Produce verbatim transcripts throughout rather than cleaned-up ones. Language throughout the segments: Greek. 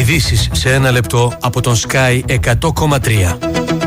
Ειδήσεις σε ένα λεπτό από τον Sky εκατό κόμμα τρία.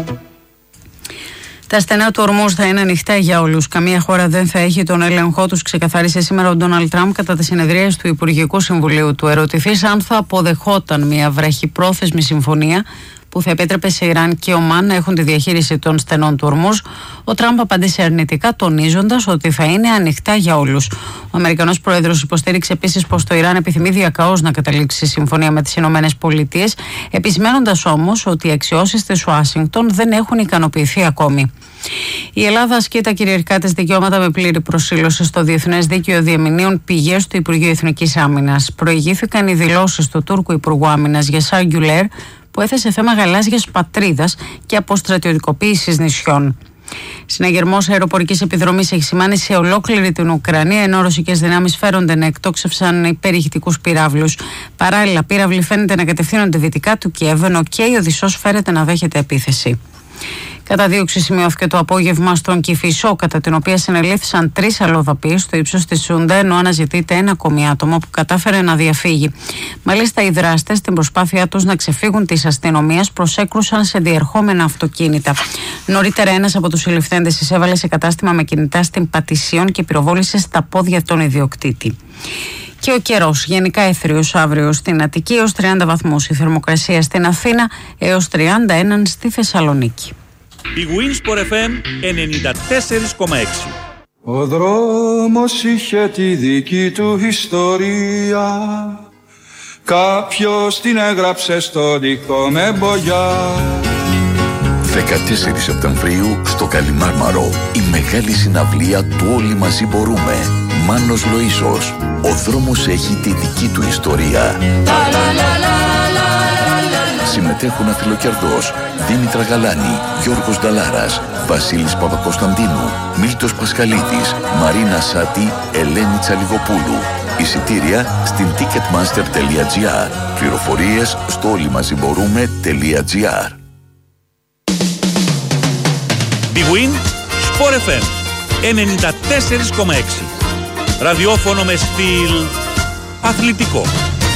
Τα στενά του Ορμούζ θα είναι ανοιχτά για όλους. Καμία χώρα δεν θα έχει τον έλεγχό τους, ξεκαθάρισε σήμερα ο Ντόναλντ Τραμπ κατά τις συνεδρίες του Υπουργικού Συμβουλίου του. Ερωτηθείς αν θα αποδεχόταν μια βραχυπρόθεσμη συμφωνία που θα επέτρεπε σε Ιράν και Ομάν να έχουν τη διαχείριση των στενών του Ορμούζ, ο Τραμπ απάντησε αρνητικά, τονίζοντας ότι θα είναι ανοιχτά για όλους. Ο Αμερικανός Πρόεδρος υποστήριξε επίσης πως το Ιράν επιθυμεί διακαώς να καταλήξει συμφωνία με τις Ηνωμένες Πολιτείες, επισημένοντας όμως ότι οι αξιώσεις της Ουάσιγκτον δεν έχουν ικανοποιηθεί ακόμη. Η Ελλάδα ασκεί τα κυριαρχικά της δικαιώματα με πλήρη προσήλωση στο Διεθνές Δίκαιο, διαμηνύουν πηγές του Υπουργείου Εθνικής Άμυνας. Προηγήθηκαν οι δηλώσεις του Τούρκου Υπουργού Άμυνας Γιασάρ Γκιουλέρ, που έθεσε θέμα γαλάζιας πατρίδας και αποστρατιωτικοποίησης νησιών. Συναγερμός αεροπορικής επιδρομής έχει σημάνει σε ολόκληρη την Ουκρανία, ενώ ρωσικές δυνάμεις φέρονται να εκτόξευσαν υπερηχητικούς πυράβλους. Παράλληλα, πύραυλοι φαίνεται να κατευθύνονται δυτικά του Κιέβ, ενώ και η Οδυσσός φέρεται να δέχεται επίθεση. Καταδίωξη σημειώθηκε το απόγευμα στον Κηφισό, κατά την οποία συνελήφθησαν τρεις αλλοδαποί στο ύψος της Σούντα, ενώ αναζητείται ένα ακόμη άτομο που κατάφερε να διαφύγει. Μάλιστα, οι δράστες, στην προσπάθειά τους να ξεφύγουν της αστυνομίας, προσέκρουσαν σε διερχόμενα αυτοκίνητα. Νωρίτερα, ένας από τους συλληφθέντες εισέβαλε σε κατάστημα με κινητά στην Πατησίων και πυροβόλησε στα πόδια τον ιδιοκτήτη. Και ο καιρός, γενικά έθριος αύριο στην Αττική έως τριάντα βαθμούς, η θερμοκρασία στην Αθήνα έως τριάντα ένα στη Θεσσαλονίκη. Η Winsport εφ εμ ενενήντα τέσσερα κόμμα έξι. Ο δρόμος είχε τη δική του ιστορία, κάποιος την έγραψε στο δικό με μπογιά. δεκατέσσερις Σεπτεμβρίου στο Καλιμάρμαρο, η μεγάλη συναυλία του Όλοι Μαζί Μπορούμε. Μάνος Λοΐσος, ο δρόμος έχει τη δική του ιστορία. Συμμετέχουν Αθηλοκερδός, Δήμητρα Γαλάνη, Γιώργος Νταλάρας, Βασίλης Παπακοσταντίνου, Μίλτος Πασχαλίδης, Μαρίνα Σάτη, Ελένη Τσαλιγοπούλου. Εισιτήρια στην ticketmaster τελεία τζι άρ. Πληροφορίες στο όλοιμαζιμπορούμε τελεία τζι άρ. Big Win Sport εφ εμ ενενήντα τέσσερα κόμμα έξι. Ραδιόφωνο με στυλ αθλητικό.